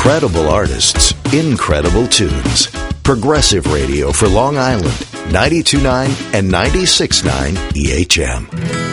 Credible artists, incredible tunes. Progressive radio for Long Island, 92.9 and 96.9 EHM.